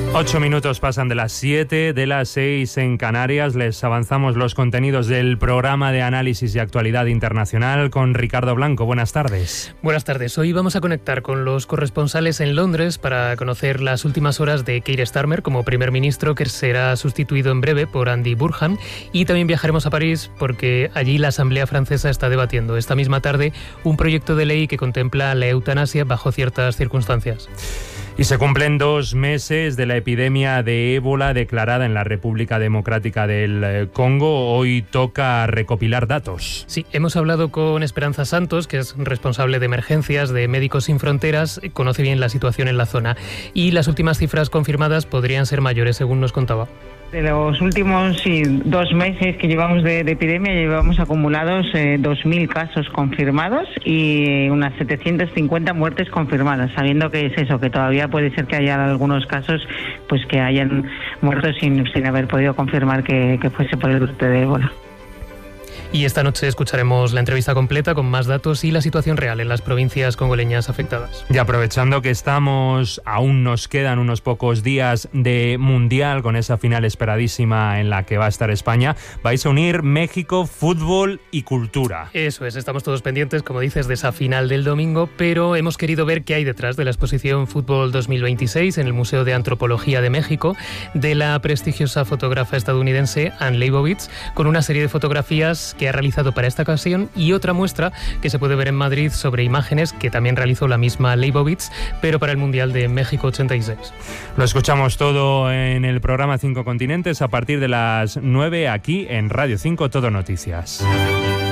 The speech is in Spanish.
8 minutos pasan de las 7, de las 6 en Canarias. Les avanzamos los contenidos del programa de análisis y actualidad internacional con Ricardo Blanco. Buenas tardes. Buenas tardes. Hoy vamos a conectar con los corresponsales en Londres para conocer las últimas horas de Keir Starmer como primer ministro, que será sustituido en breve por Andy Burnham. Y también viajaremos a París porque allí la Asamblea Francesa está debatiendo esta misma tarde un proyecto de ley que contempla la eutanasia bajo ciertas circunstancias. Y se cumplen 2 meses de la epidemia de ébola declarada en la República Democrática del Congo. Hoy toca recopilar datos. Sí, hemos hablado con Esperanza Santos, que es responsable de emergencias de Médicos Sin Fronteras, conoce bien la situación en la zona. Y las últimas cifras confirmadas podrían ser mayores, según nos contaba. De los últimos 2 meses que llevamos de epidemia, llevamos acumulados 2.000 casos confirmados y unas 750 muertes confirmadas, sabiendo que es eso, que todavía puede ser que haya algunos casos pues que hayan muerto sin haber podido confirmar que fuese por el brote de ébola. Y esta noche escucharemos la entrevista completa con más datos y la situación real en las provincias congoleñas afectadas. Y aprovechando que aún nos quedan unos pocos días de Mundial con esa final esperadísima en la que va a estar España, vais a unir México, fútbol y cultura. Eso es, estamos todos pendientes, como dices, de esa final del domingo, pero hemos querido ver qué hay detrás de la exposición Fútbol 2026 en el Museo de Antropología de México, de la prestigiosa fotógrafa estadounidense Anne Leibovitz, con una serie de fotografías que ha realizado para esta ocasión y otra muestra que se puede ver en Madrid sobre imágenes que también realizó la misma Leibovitz, pero para el Mundial de México 86. Lo escuchamos todo en el programa 5 Continentes a partir de las 9 aquí en Radio 5 Todo Noticias.